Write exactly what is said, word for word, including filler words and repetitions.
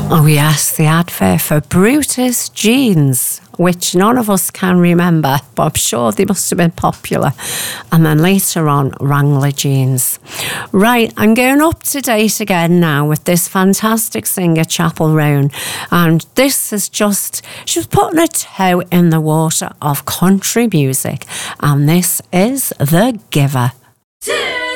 Oh yes, the advert for Brutus jeans, which none of us can remember, but I'm sure they must have been popular. And then later on, Wrangler jeans. Right, I'm going up to date again now with this fantastic singer, Chapel Roan. And this is just, she's putting a toe in the water of country music. And this is The Giver.